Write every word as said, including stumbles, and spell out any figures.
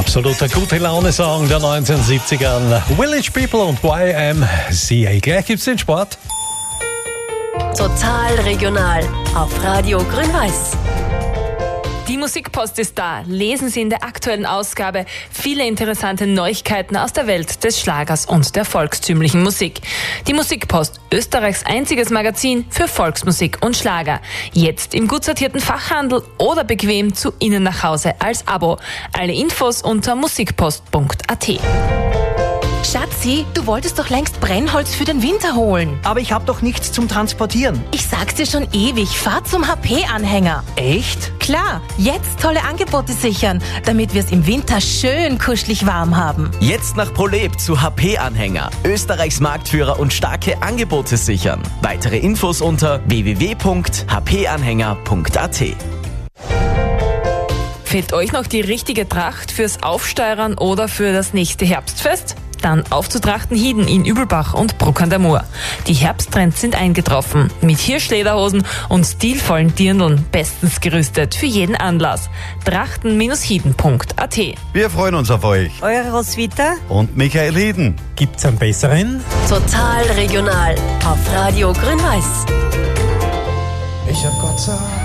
Absoluter gute Laune-Song der neunzehnhundertsiebzigern. Village People und Y M C A. Gleich gibt's den Sport. Total regional auf Radio Grün-Weiß. Die Musikpost ist da. Lesen Sie in der aktuellen Ausgabe viele interessante Neuigkeiten aus der Welt des Schlagers und der volkstümlichen Musik. Die Musikpost, Österreichs einziges Magazin für Volksmusik und Schlager. Jetzt im gut sortierten Fachhandel oder bequem zu Ihnen nach Hause als Abo. Alle Infos unter musikpost punkt a t. Schatzi, du wolltest doch längst Brennholz für den Winter holen. Aber ich habe doch nichts zum Transportieren. Ich sag's dir schon ewig, fahr zum H P-Anhänger. Echt? Klar, jetzt tolle Angebote sichern, damit wir es im Winter schön kuschelig warm haben. Jetzt nach ProLab zu H P-Anhänger. Österreichs Marktführer und starke Angebote sichern. Weitere Infos unter w w w punkt h p anhänger punkt a t. Fehlt euch noch die richtige Tracht fürs Aufsteuern oder für das nächste Herbstfest? Dann auf zu Trachtenhieden in Übelbach und Bruck an der Mur. Die Herbsttrends sind eingetroffen. Mit Hirschlederhosen und stilvollen Dirndln bestens gerüstet für jeden Anlass. trachten hieden punkt a t. Wir freuen uns auf euch. Eure Roswitha Und Michael Hieden. Gibt's einen besseren? Total regional auf Radio Grün-Weiß. Ich hab Gott sei